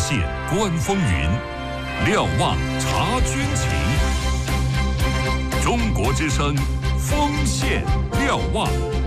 线观风云，瞭望察军情。中国之声，锋线瞭望。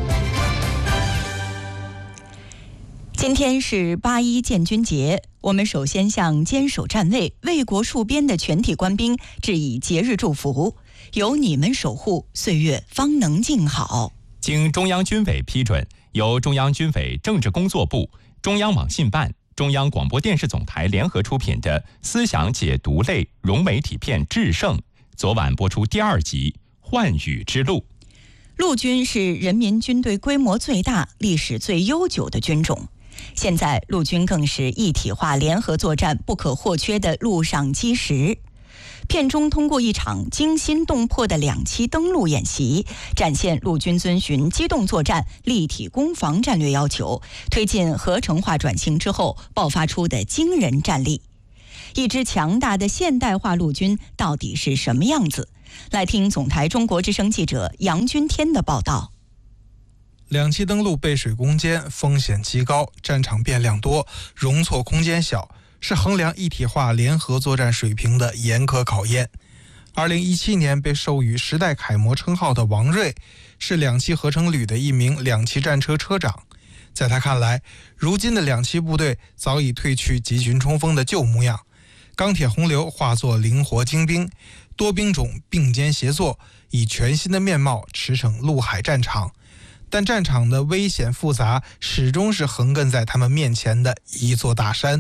今天是8·1建军节，我们首先向坚守站位、为国戍边的全体官兵致以节日祝福。有你们守护，岁月方能静好。 经中央军委批准，由中央军委政治工作部、中央网信办、中央广播电视总台联合出品的思想解读类融媒体片《制胜》，昨晚播出第2集《寰宇之路》。 陆军是人民军队规模最大、历史最悠久的军种。现在陆军更是一体化联合作战不可或缺的陆上基石。片中通过一场惊心动魄的2栖登陆演习，展现陆军遵循机动作战、立体攻防战略要求，推进合成化转型之后爆发出的惊人战力。一支强大的现代化陆军到底是什么样子？来听总台中国之声记者杨军天的报道。 2栖登陆背水攻坚，风险极高，战场变量多，容错空间小，是衡量一体化联合作战水平的严苛考验。2017年被授予时代楷模称号的王瑞，是2栖合成旅的一名2栖战车车长。在他看来，如今的2栖部队早已褪去集群冲锋的旧模样，钢铁洪流化作灵活精兵，多兵种并肩协作，以全新的面貌驰骋陆海战场。但战场的危险复杂始终是横亘在他们面前的一座大山。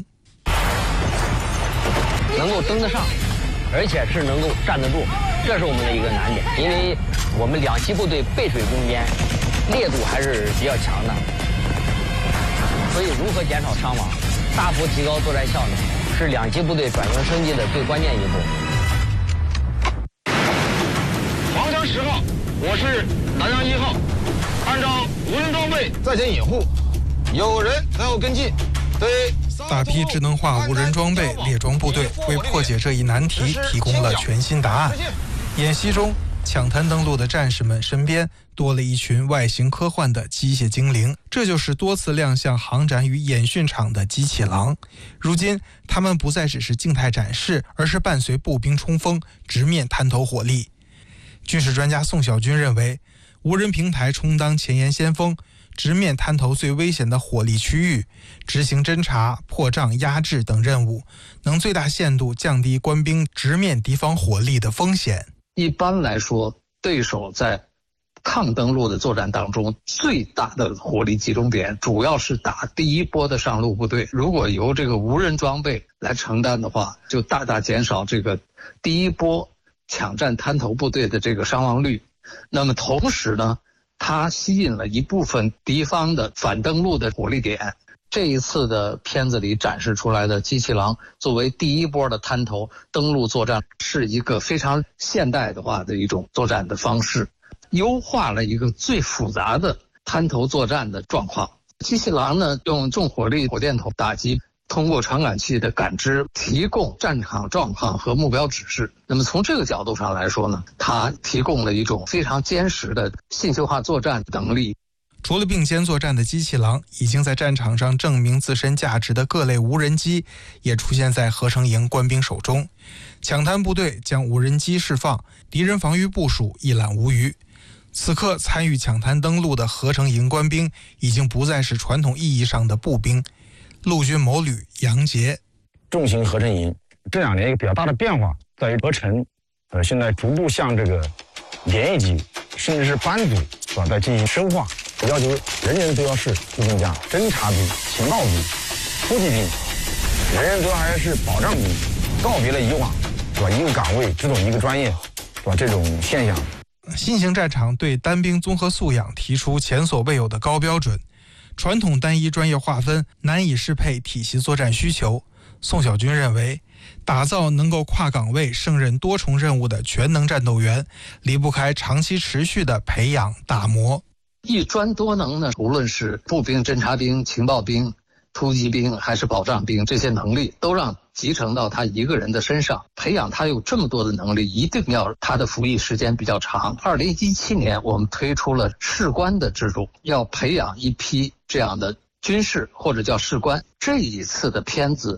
能够登得上，而且是能够站得住，这是我们的一个难点。因为我们2栖部队背水攻坚，烈度还是比较强的，所以如何减少伤亡，大幅提高作战效能，是2栖部队转型升级的最关键一步。 黄江10号，我是南阳1号。按照无人装备在前掩护，有人在后跟进。对大批智能化无人装备列装部队为破解这一难题提供了全新答案。演习中，抢滩登陆的战士们身边多了一群外形科幻的机械精灵，这就是多次亮相航展与演训场的机器狼。如今，他们不再只是静态展示，而是伴随步兵冲锋，直面滩头火力。军事专家宋小军认为，无人平台充当前沿先锋，直面滩头最危险的火力区域，执行侦察、破障、压制等任务，能最大限度降低官兵直面敌方火力的风险。 一般来说，对手在抗登陆的作战当中，最大的火力集中点主要是打第一波的上路部队。如果由这个无人装备来承担的话，就大大减少这个第一波抢占滩头部队的这个伤亡率。那么同时呢，它吸引了一部分敌方的反登陆的火力点。这一次的片子里展示出来的机器狼作为第一波的滩头登陆作战，是一个非常现代化的一种作战的方式，优化了一个最复杂的滩头作战的状况。机器狼呢，用重火力火箭筒打击，通过传感器的感知提供战场状况和目标指示。那么从这个角度上来说呢，它提供了一种非常坚实的信息化作战能力。 除了并肩作战的机器狼，已经在战场上证明自身价值的各类无人机也出现在合成营官兵手中。抢滩部队将无人机释放，敌人防御部署一览无余。此刻参与抢滩登陆的合成营官兵已经不再是传统意义上的步兵。陆军某旅杨杰， 重型合成营这2年一个比较大的变化在于合成，现在逐步向这个连一级甚至是班组在进行深化，要求人人都要是陆军家，侦察兵、情报兵、突击兵，人人都还是保障兵，告别了以往一个岗位只懂一个专业这种现象。 新型战场对单兵综合素养提出前所未有的高标准。传统单一专业划分难以适配体系作战需求。宋小军认为，打造能够跨岗位胜任多重任务的全能战斗员，离不开长期持续的培养打磨。 一专多能呢，无论是步兵、侦察兵、情报兵、突击兵还是保障兵，这些能力都让集成到他一个人的身上。培养他有这么多的能力，一定要他的服役时间比较长。2017年我们推出了士官的制度，要培养一批这样的军士或者叫士官。这一次的片子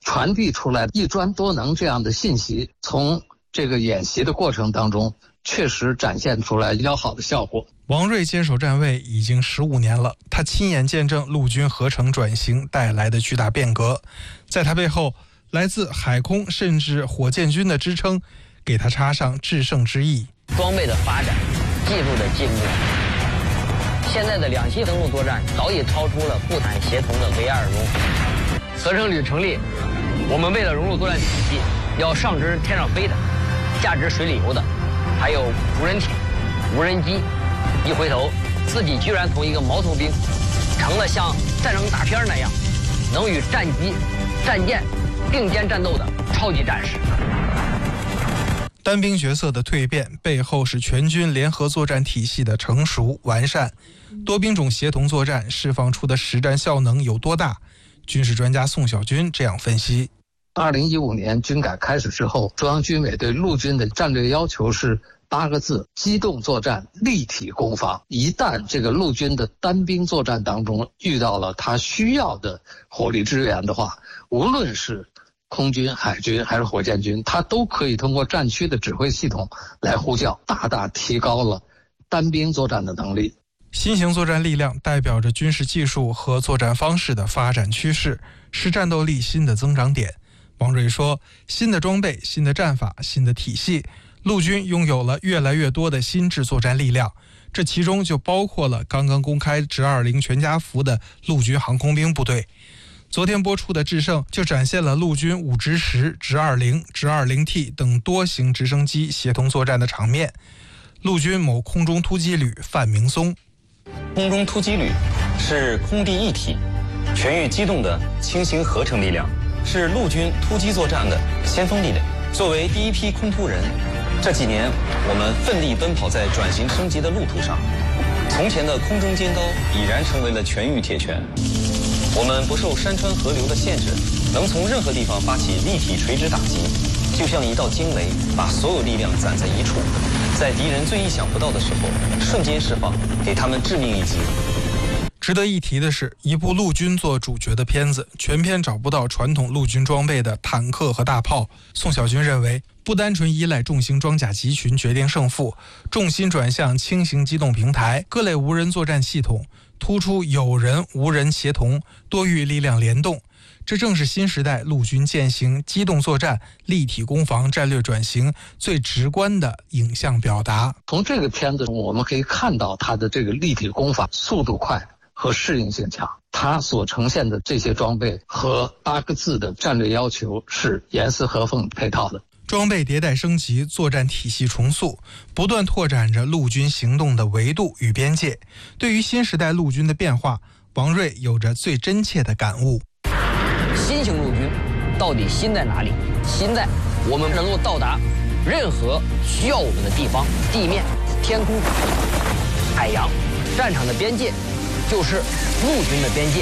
传递出来一专多能这样的信息，从这个演习的过程当中确实展现出来比较好的效果。 王瑞坚守站位已经15年了，他亲眼见证陆军合成转型带来的巨大变革，在他背后，来自海空甚至火箭军的支撑，给他插上制胜之意。 装备的发展，技术的进步，现在的2栖登陆作战早已超出了不谈协同的唯二荣。合成旅成立，我们为了融入作战体系，要上知天上飞的，下知水里游的，还有无人艇、无人机。一回头，自己居然从一个毛头兵，成了像战争大片那样，能与战机、战舰并肩战斗的超级战士。 单兵角色的蜕变背后是全军联合作战体系的成熟完善，多兵种协同作战释放出的实战效能有多大？军事专家宋小军这样分析 ：2015年军改开始之后，中央军委对陆军的战略要求是8个字：机动作战，立体攻防。一旦这个陆军的单兵作战当中遇到了他需要的火力支援的话，无论是空军、海军还是火箭军，他都可以通过战区的指挥系统来呼叫，大大提高了单兵作战的能力。 新型作战力量代表着军事技术和作战方式的发展趋势，是战斗力新的增长点。王瑞说，新的装备、新的战法、新的体系，陆军拥有了越来越多的新制作战力量，这其中就包括了刚刚公开直20全家福的陆军航空兵部队。昨天播出的《制胜》就展现了陆军5直10、直20、直20T 等多型直升机协同作战的场面。陆军某空中突击旅范明松： 空中突击旅是空地一体、全域机动的轻型合成力量，是陆军突击作战的先锋力量。作为第一批空突人，这几年我们奋力奔跑在转型升级的路途上。从前的空中尖刀已然成为了全域铁拳。我们不受山川河流的限制，能从任何地方发起立体垂直打击，就像一道惊雷，把所有力量攒在一处，在敌人最意想不到的时候瞬间释放，给他们致命一击。 值得一提的是，一部陆军做主角的片子，全片找不到传统陆军装备的坦克和大炮。宋小军认为，不单纯依赖重型装甲集群决定胜负，重心转向轻型机动平台、各类无人作战系统，突出有人无人协同、多域力量联动。这正是新时代陆军践行机动作战、立体攻防战略转型最直观的影像表达。 从这个片子中，我们可以看到它的这个立体攻防速度快和适应性强，它所呈现的这些装备和8个字的战略要求是严丝合缝配套的。 装备迭代升级，作战体系重塑，不断拓展着陆军行动的维度与边界。对于新时代陆军的变化，王瑞有着最真切的感悟。 新型陆军到底新在哪里？新在我们能够到达任何需要我们的地方，地面、天空、海洋，战场的边界就是陆军的边界。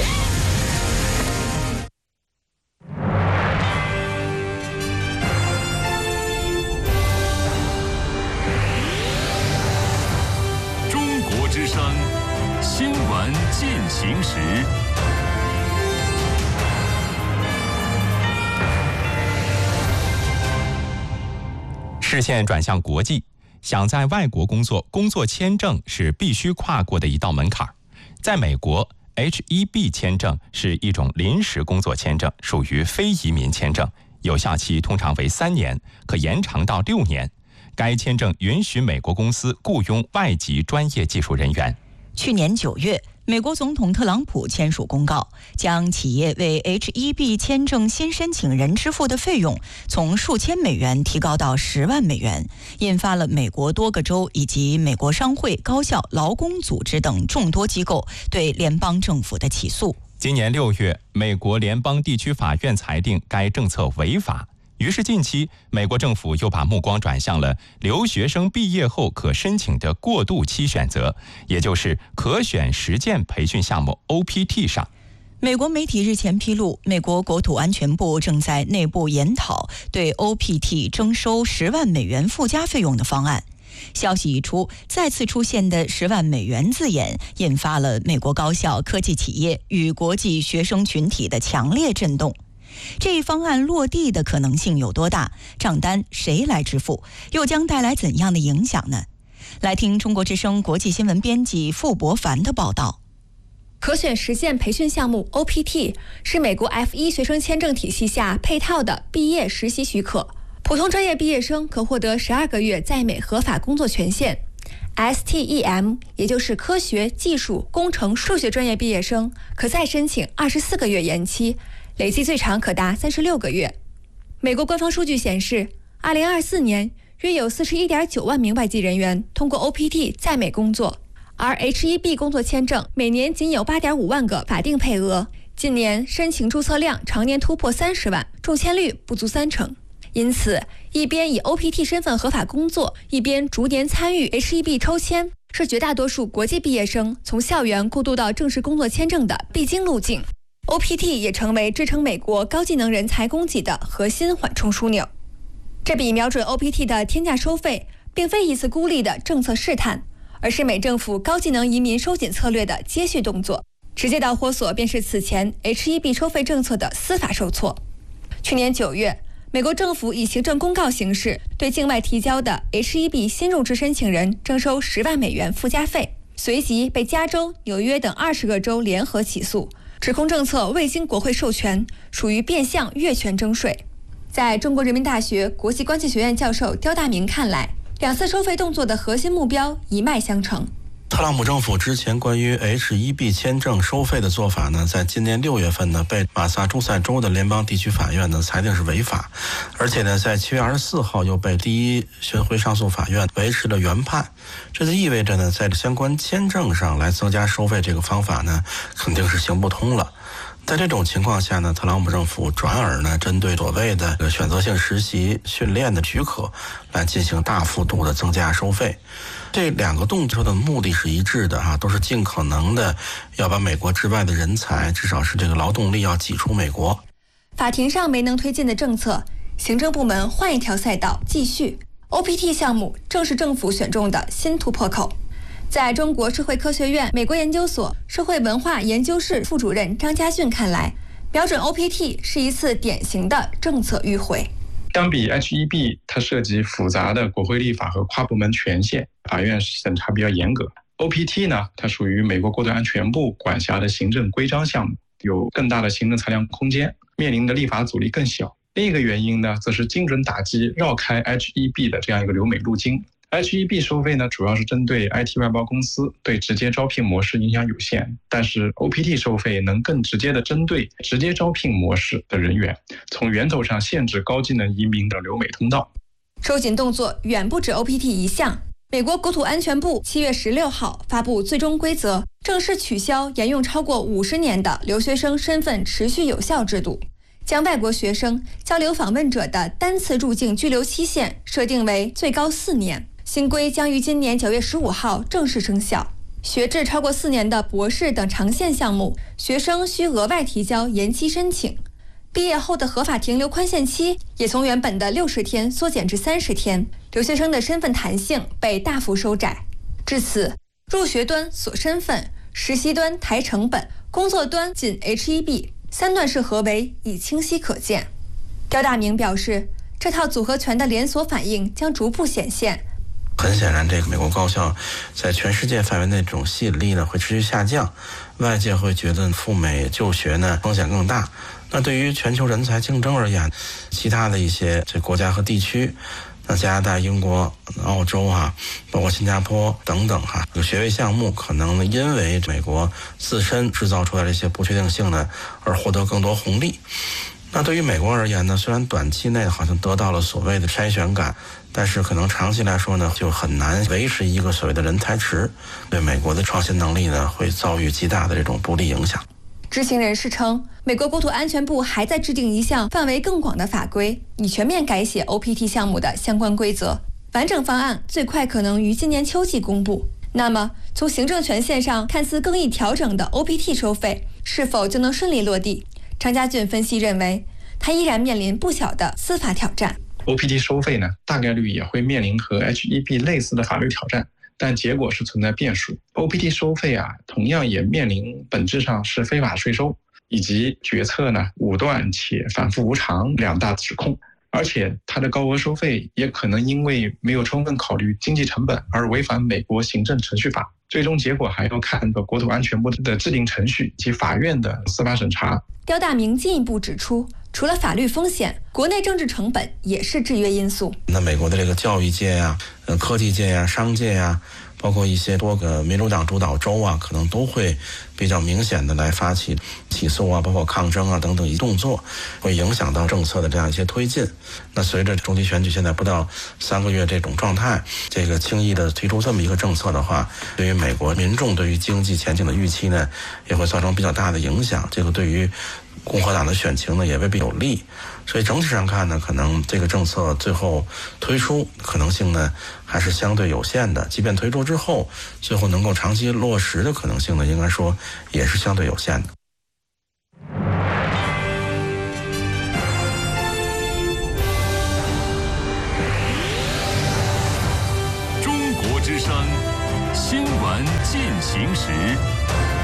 中国之声新闻进行时。 视线转向国际，想在外国工作，工作签证是必须跨过的一道门槛。在美国 ，H-1B 签证是一种临时工作签证，属于非移民签证，有效期通常为3年，可延长到6年。该签证允许美国公司雇佣外籍专业技术人员。 去年9月，美国总统特朗普签署公告，将企业为 H-1B 签证新申请人支付的费用从数千美元提高到10万美元，引发了美国多个州以及美国商会、高校、劳工组织等众多机构对联邦政府的起诉。 今年6月，美国联邦地区法院裁定该政策违法。于是近期，美国政府又把目光转向了留学生毕业后可申请的过渡期选择，也就是可选实践培训项目 OPT 上。 美国媒体日前披露，美国国土安全部正在内部研讨对 OPT 征收10万美元附加费用的方案。消息一出，再次出现的10万美元字眼，引发了美国高校、科技企业与国际学生群体的强烈震动。 这一方案落地的可能性有多大？账单谁来支付？又将带来怎样的影响呢？来听中国之声国际新闻编辑傅博凡的报道。 可选实践培训项目 OPT 是美国 F1 学生签证体系下配套的毕业实习许可，普通专业毕业生可获得12个月在美合法工作权限。STEM 也就是科学、技术、工程、数学专业毕业生可再申请24个月延期，累计最长可达36个月。美国官方数据显示，2024年约有41.9万名外籍人员通过 OPT 在美工作，而 H-1B 工作签证每年仅有8.5万个法定配额，近年申请注册量常年突破30万，中签率不足30%。因此，一边以 OPT 身份合法工作，一边逐年参与 H-1B 抽签，是绝大多数国际毕业生从校园过渡到正式工作签证的必经路径。OPT 也成为支撑美国高技能人才供给的核心缓冲枢纽。这笔瞄准 OPT 的天价收费，并非一次孤立的政策试探，而是美政府高技能移民收紧策略的接续动作。直接导火索便是此前 H-1B 收费政策的司法受挫。去年9月，美国政府以行政公告形式对境外提交的 H-1B 新入职申请人征收10万美元附加费，随即被加州、纽约等20个州联合起诉，指控政策未经国会授权，属于变相越权征税。在中国人民大学国际关系学院教授刁大明看来，两次收费动作的核心目标一脉相承。 特朗普政府之前关于 H-1B 签证收费的做法呢，在今年6月份呢，被马萨诸塞州的联邦地区法院呢裁定是违法，而且呢，在7月24号又被第一巡回上诉法院维持了原判。这就意味着呢，在相关签证上来增加收费这个方法呢，肯定是行不通了。在这种情况下呢，特朗普政府转而呢，针对所谓的选择性实习训练的许可来进行大幅度的增加收费。这两个动作的目的是一致的都是尽可能的要把美国之外的人才，至少是这个劳动力要挤出美国。 法庭上没能推进的政策，行政部门换一条赛道继续。OPT 项目正是政府选中的新突破口。在中国社会科学院美国研究所社会文化研究室副主任张家俊看来，瞄准 OPT 是一次典型的政策迂回。 相比 H-1B， 它涉及复杂的国会立法和跨部门权限，法院审查比较严格。OPT 呢，它属于美国国土安全部管辖的行政规章项目，有更大的行政裁量空间，面临的立法阻力更小。另一个原因呢，则是精准打击绕开 H-1B 的这样一个留美路径。H-1B 收费呢，主要是针对 IT 外包公司，对直接招聘模式影响有限。但是 OPT 收费能更直接的针对直接招聘模式的人员，从源头上限制高技能移民的留美通道。 收紧动作远不止 OPT 一项。美国国土安全部7月16号发布最终规则，正式取消沿用超过50年的留学生身份持续有效制度，将外国学生交流访问者的单次入境居留期限设定为最高4年。新规将于今年9月15号正式生效。学制超过4年的博士等长线项目，学生需额外提交延期申请。毕业后的合法停留宽限期也从原本的60天缩减至30天，留学生的身份弹性被大幅收窄。至此，入学端锁身份，实习端抬成本，工作端仅 H-1B， 3段式合围已清晰可见。刁大明表示，这套组合拳的连锁反应将逐步显现。 很显然，这个美国高校在全世界范围内这种吸引力呢会持续下降，外界会觉得赴美就学呢风险更大。那对于全球人才竞争而言，其他的一些这国家和地区，那加拿大、英国、澳洲包括新加坡等等这个学位项目可能因为美国自身制造出来的一些不确定性呢而获得更多红利。那对于美国而言呢，虽然短期内好像得到了所谓的筛选感，但是可能长期来说呢，就很难维持一个所谓的人才池，对美国的创新能力呢，会遭遇极大的这种不利影响。 知情人士称，美国国土安全部还在制定一项范围更广的法规，以全面改写 OPT 项目的相关规则。完整方案最快可能于今年秋季公布。那么，从行政权限上看似更易调整的 OPT 收费，是否就能顺利落地？张家俊分析认为，他依然面临不小的司法挑战。 OPT 收费呢，大概率也会面临和 H-1B 类似的法律挑战，但结果是存在变数。OPT 收费同样也面临本质上是非法税收。 以及决策呢武断且反复无常2大指控。而且它的高额收费也可能因为没有充分考虑经济成本而违反美国行政程序法，最终结果还要看国土安全部的制定程序及法院的司法审查。 刁大明进一步指出，除了法律风险，国内政治成本也是制约因素。 那美国的这个教育界呀、科技界呀、商界呀，包括一些多个民主党主导州啊，可能都会比较明显的来发起起诉啊，包括抗争啊等等一动作，会影响到政策的这样一些推进。那随着中期选举现在不到3个月这种状态，这个轻易的推出这么一个政策的话，对于美国民众对于经济前景的预期呢，也会造成比较大的影响。这个对于共和党的选情呢也未必有利。所以整体上看呢，可能这个政策最后推出可能性呢还是相对有限的，即便推出之后，最后能够长期落实的可能性呢，应该说也是相对有限的。 中国之声，新闻进行时。